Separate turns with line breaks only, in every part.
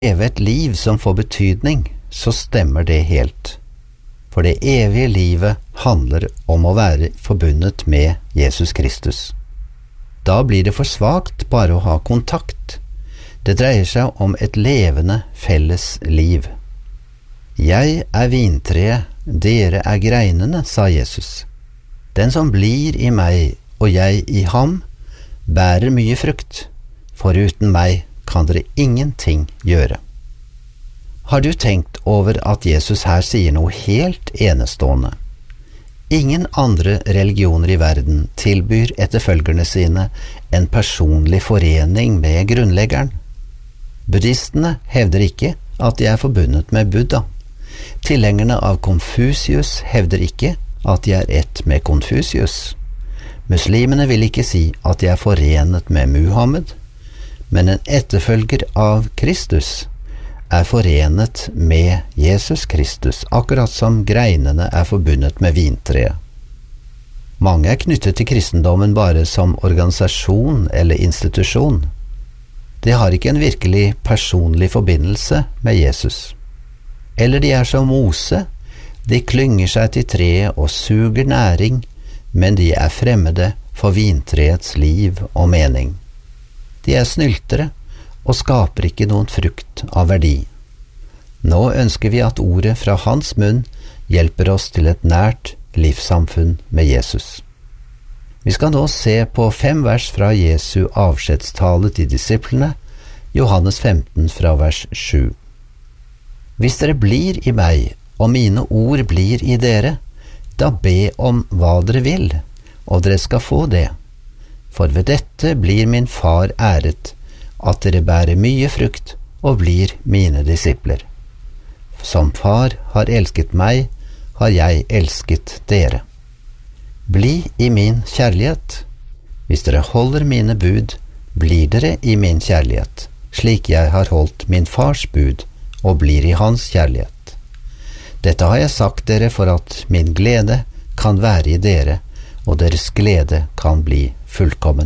leve et liv som får betydning, så stemmer det helt. For det evige livet handler om å være forbundet med Jesus Kristus. Da blir det for svakt bare å ha kontakt. Det dreier seg om et levende felles liv. Jeg er vintreet, dere er greinene, sa Jesus. Den som blir i meg og jeg i ham, bærer mye frukt. Foruten meg kan dere ingenting gjøre. Har du tenkt over at Jesus her sier noe helt enestående? Ingen andre religioner i verden tilbyr etterfølgerne sine en personlig forening med grunnleggeren. Buddhistene hevder ikke at de er forbundet med Buddha. Tilhengerne av Konfusius hevder ikke at de er ett med Konfusius. Muslimene vil ikke si at de er forenet med Muhammed, men en etterfølger av Kristus er forenet med Jesus Kristus, akkurat som greinene er forbundet med vintreet. Mange er knyttet til kristendommen bare som organisasjon eller institusjon. De har ikke en virkelig personlig forbindelse med Jesus. Eller de er som Mose, de klynger seg til treet og suger næring, men de er fremmede for vintreets liv og mening. De er snyltere og skaper ikke noen frukt av verdi. Nå ønsker vi at ordet fra hans munn hjelper oss til et nært livssamfunn med Jesus. Vi skal nå se på 5 vers fra Jesu avskjedstale til disiplene, Johannes 15 fra vers 7. Hvis dere blir i meg, og mine ord blir i dere, da be om hva dere vil, og dere skal få det. For ved dette blir min far æret, at dere bærer mye frukt og blir mine disipler. Som far har elsket meg, har jeg elsket dere. Bli i min kjærlighet. Hvis dere holder mine bud, blir dere i min kjærlighet, slik jeg har holdt min fars bud og blir i hans kjærlighet. Dette har jeg sagt dere for at min glede kan være i dere, og deres glede kan bli fullkommen.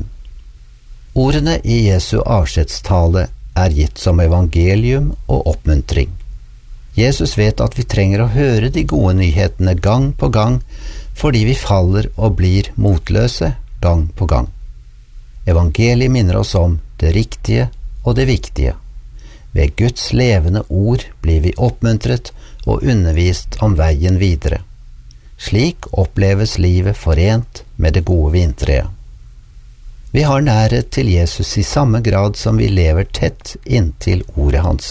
Ordene i Jesu avskjedstale er gitt som evangelium og oppmuntring. Jesus vet at vi trenger å høre de gode nyhetene gang på gang, fordi vi faller og blir motløse gang på gang. Evangeliet minner oss om det riktige og det viktige. Ved Guds levende ord blir vi oppmuntret og undervist om veien videre. Slik oppleves livet forent med det gode vintreet. Vi har nærhet til Jesus i samme grad som vi lever tett inntil ordet hans.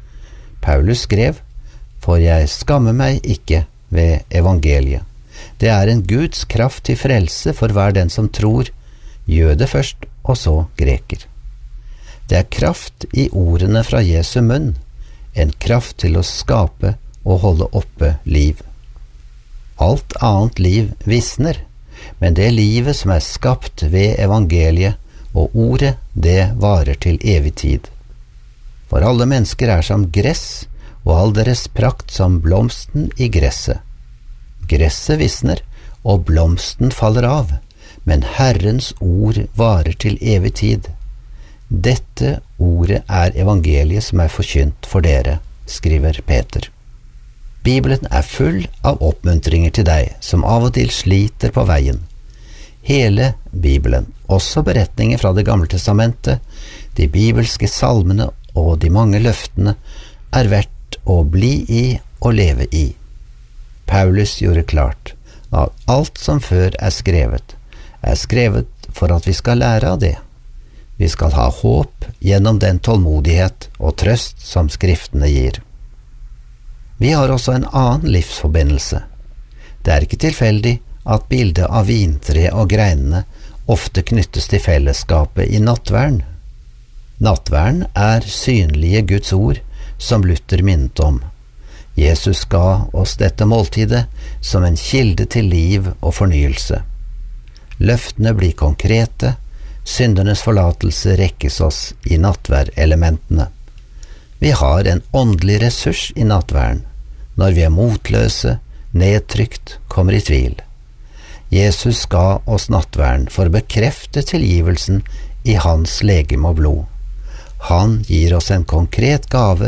Paulus skrev, «For jeg skammer meg ikke ved evangeliet. Det er en Guds kraft til frelse for hver den som tror, jøde først og så greker.» Det er kraft i ordene fra Jesu munn, en kraft til å skape og holde oppe liv. Alt annet liv visner, men det livet som er skapt ved evangeliet og ordet, det varer til evig tid. For alle mennesker er som gress, og all deres prakt som blomsten i gresset. Gresset visner, og blomsten faller av, men Herrens ord varer til evig tid. Dette ordet er evangeliet som er forkynt for dere, skriver Peter. Bibelen er full av oppmuntringer til deg som av og til sliter på veien. Hele Bibelen, også beretninger fra Det gamle testamentet, de bibelske salmene og de mange løftene, er verdt å bli i og leve i. Paulus gjorde klart at alt som før er skrevet for at vi skal lære av det. Vi skal ha håp gjennom den tålmodighet og trøst som skriftene gir. Vi har også en annen livsforbindelse. Det er ikke tilfeldig at bildet av vintreet og greinene ofte knyttes til fellesskapet i nattverden. Nattverden er synlige Guds ord som Luther minnet om. Jesus ga oss dette måltidet som en kilde til liv og fornyelse. Løftene blir konkrete, syndernes forlatelse rekkes oss i nattverdelementene. Vi har en åndelig ressurs i nattverden, når vi er motløse, nedtrykt, kommer i tvil. Jesus ga oss nattverden for å bekrefte tilgivelsen i hans legeme og blod. Han gir oss en konkret gave